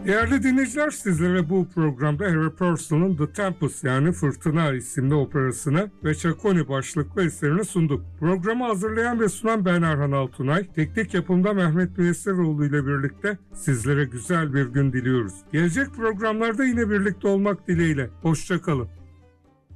Değerli dinleyiciler, sizlere bu programda Harry Purcell'ın The Tempest yani Fırtına isimli operasını ve Çakoni başlıklı eserini sunduk. Programı hazırlayan ve sunan ben Erhan Altunay. Teknik yapımda Mehmet Müyesseroğlu ile birlikte sizlere güzel bir gün diliyoruz. Gelecek programlarda yine birlikte olmak dileğiyle. Hoşça kalın.